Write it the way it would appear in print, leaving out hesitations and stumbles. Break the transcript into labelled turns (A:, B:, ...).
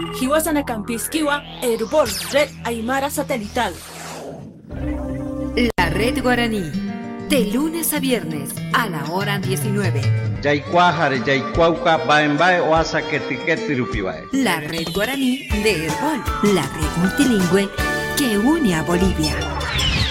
A: Hiwasanacampisquiwa, Herbol, Red Aymara Satelital.
B: La Red Guaraní, de lunes a viernes a la hora 19. La Red Guaraní de Herbol, la red multilingüe que une a Bolivia.